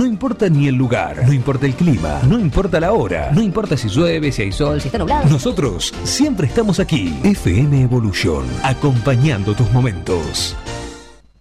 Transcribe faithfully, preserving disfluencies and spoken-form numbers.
No importa ni el lugar, no importa el clima, no importa la hora, no importa si llueve, si hay sol, si está nublado. Nosotros siempre estamos aquí. F M Evolution, acompañando tus momentos.